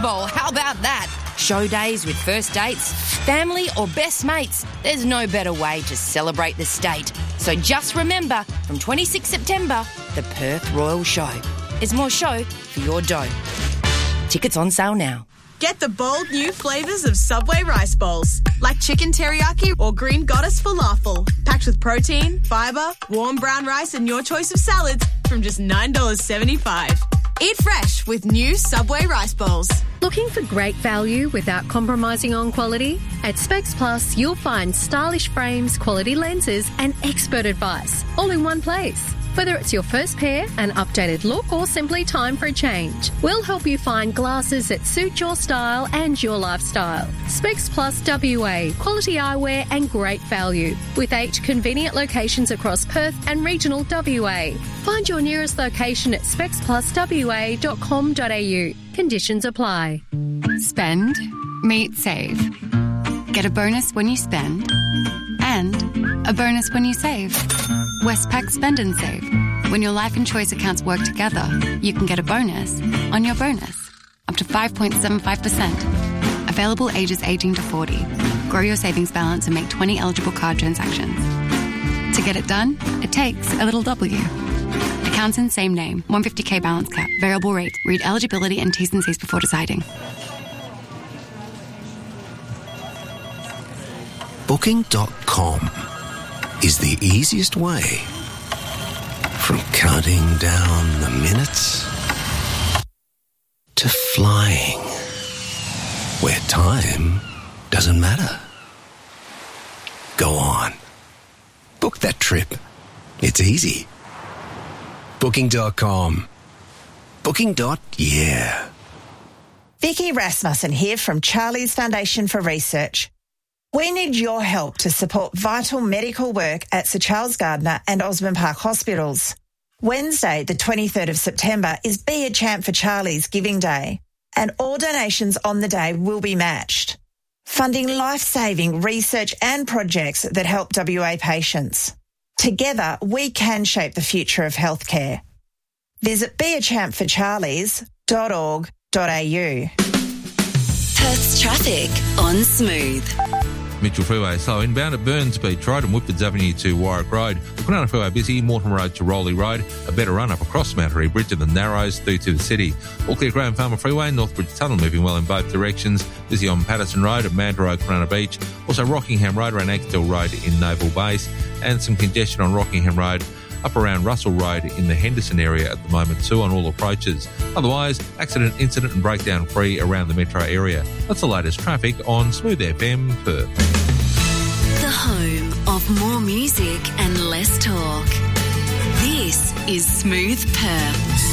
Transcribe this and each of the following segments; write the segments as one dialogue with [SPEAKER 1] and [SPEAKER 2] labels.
[SPEAKER 1] Bowl, how about that? Show days with first dates, family or best mates. There's no better way to celebrate the state. So just remember, from 26 September, the Perth Royal Show. There's more show for your dough. Tickets on sale now.
[SPEAKER 2] Get the bold new flavours of Subway rice bowls, like chicken teriyaki or green goddess falafel, packed with protein, fibre, warm brown rice and your choice of salads from just $9.75. Eat fresh with new Subway rice bowls.
[SPEAKER 3] Looking for great value without compromising on quality? At Specs Plus, you'll find stylish frames, quality lenses and expert advice, all in one place. Whether it's your first pair, an updated look or simply time for a change, we'll help you find glasses that suit your style and your lifestyle. Specs Plus WA, quality eyewear and great value, with 8 convenient locations across Perth and regional WA. Find your nearest location at specspluswa.com.au. Conditions apply.
[SPEAKER 4] Spend, meet, save. Get a bonus when you spend and a bonus when you save. Westpac Spend and Save. When your life and choice accounts work together, you can get a bonus on your bonus, up to 5.75%. Available ages 18 to 40. Grow your savings balance and make 20 eligible card transactions. To get it done, it takes a little W. Accounts in same name, 150k balance cap, variable rate. Read eligibility and T's and C's before deciding.
[SPEAKER 5] Booking.com is the easiest way from counting down the minutes to flying, where time doesn't matter. Go on. Book that trip. It's easy. Booking.com. Booking.yeah.
[SPEAKER 6] Vicky Rasmussen here from Charlie's Foundation for Research. We need your help to support vital medical work at Sir Charles Gardner and Osborne Park Hospitals. Wednesday, the 23rd of September, is Be a Champ for Charlie's Giving Day, and all donations on the day will be matched, funding life-saving research and projects that help WA patients. Together, we can shape the future of healthcare. Visit beachampforcharlies.org.au.
[SPEAKER 7] Perth's traffic on Smooth.
[SPEAKER 8] Mitchell Freeway slow inbound at Burns Beach Road and Whitfords Avenue to Warwick Road. Kwinana Freeway busy, Mortimer Road to Rowley Road. A better run up across Mount Harry Bridge and the Narrows through to the city. All clear Graham Farmer Freeway, Northbridge Tunnel moving well in both directions. Busy on Patterson Road at Mad Road, Kwinana Beach. Also Rockingham Road around Axtell Road in Naval Base. And some congestion on Rockingham Road up around Russell Road in the Henderson area at the moment too on all approaches. Otherwise, accident, incident and breakdown free around the metro area. That's the latest traffic on Smooth FM Perth.
[SPEAKER 7] The home of more music and less talk. This is Smooth Perth.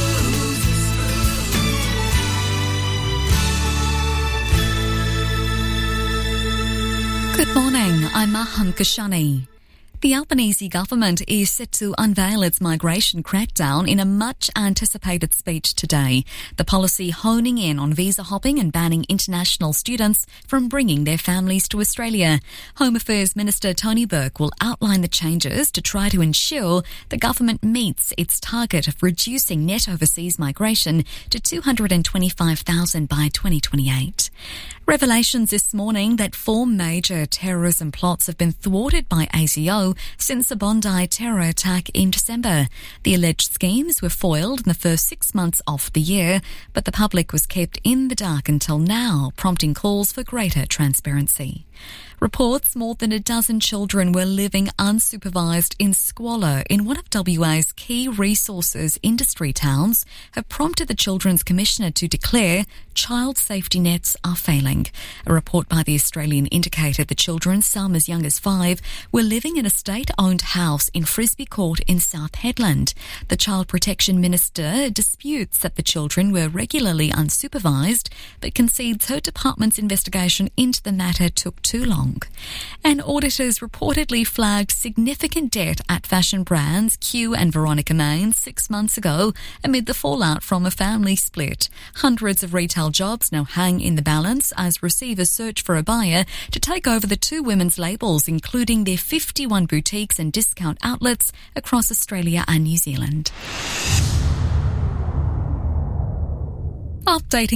[SPEAKER 9] Good morning, I'm Maham Kashani. The Albanese government is set to unveil its migration crackdown in a much-anticipated speech today. The policy honing in on visa hopping and banning international students from bringing their families to Australia. Home Affairs Minister Tony Burke will outline the changes to try to ensure the government meets its target of reducing net overseas migration to 225,000 by 2028. Revelations this morning that 4 major terrorism plots have been thwarted by ASIO since the Bondi terror attack in December. The alleged schemes were foiled in the first 6 months of the year, but the public was kept in the dark until now, prompting calls for greater transparency. Reports more than a dozen children were living unsupervised in squalor in one of WA's key resources industry towns have prompted the Children's Commissioner to declare child safety nets are failing. A report by the Australian indicated the children, some as young as 5, were living in a state-owned house in Frisbee Court in South Headland. The Child Protection Minister disputes that the children were regularly unsupervised, but concedes her department's investigation into the matter took too long. And auditors reportedly flagged significant debt at fashion brands Q and Veronica Main 6 months ago amid the fallout from a family split. Hundreds of retail jobs now hang in the balance as receivers search for a buyer to take over the 2 women's labels, including their 51 boutiques and discount outlets across Australia and New Zealand. Updating